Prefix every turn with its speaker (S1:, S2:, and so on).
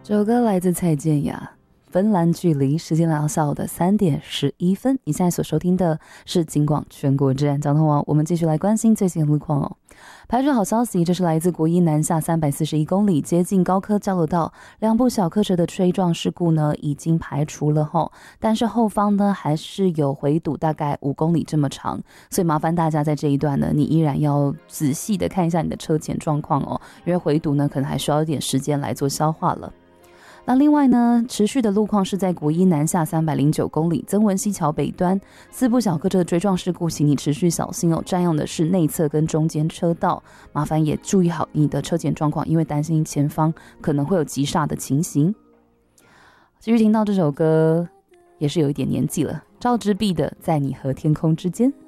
S1: 这首歌来自蔡健雅，芬兰距离，时间来到下午的3点11分。你现在所收听的是警广全国治安交通网，我们继续来关心最新的路况哦。排除好消息，这是来自国一南下341公里，接近高科交流道2部小客车的追撞事故呢，已经排除了吼，但是后方呢还是有回堵，大概5公里这么长，所以麻烦大家在这一段呢，你依然要仔细的看一下你的车前状况哦，因为回堵呢可能还需要一点时间来做消化了。那另外呢，持续的路况是在国一南下309公里，曾文溪桥北端4部小客车的追撞事故，请你持续小心哦，占用的是内侧跟中间车道，麻烦也注意好你的车前状况，因为担心前方可能会有急刹的情形。继续听到这首歌，也是有一点年纪了，赵之璧的《在你和天空之间》。